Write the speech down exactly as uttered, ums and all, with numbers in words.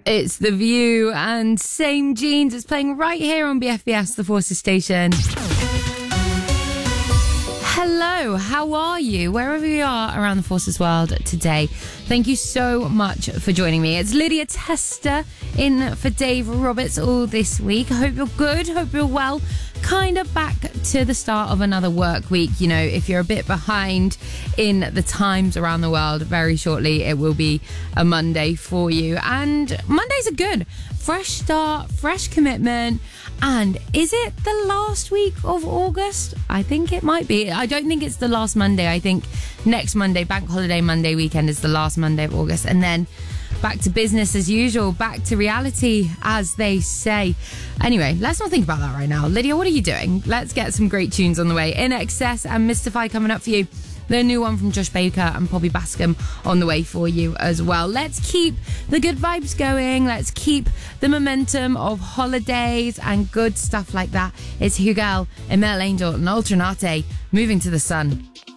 It's The View and Same Jeans. It's playing right here on B F B S, the Forces station. Hello, how are you? Wherever you are around the Forces world today, thank you so much for joining me. It's Lydia Tester in for Dave Roberts all this week. I hope you're good, hope you're well. Kind of back to the start of another work week. You know, if you're a bit behind in the times around the world, very shortly it will be a Monday for you. And Mondays are good. Fresh start, fresh commitment. And is it the last week of August? I think it might be. I don't think it's the last Monday. I think next Monday, Bank Holiday Monday weekend, is the last Monday of August. And then back to business as usual, back to reality, as they say. Anyway, let's not think about that right now. Lydia, what are you doing? Let's get some great tunes on the way. In Excess and Mystify coming up for you. The new one from Josh Baker and Poppy Bascom on the way for you as well. Let's keep the good vibes going. Let's keep the momentum of holidays and good stuff like that. It's Hugel, Emel Angel and Ultranate, Moving to the Sun.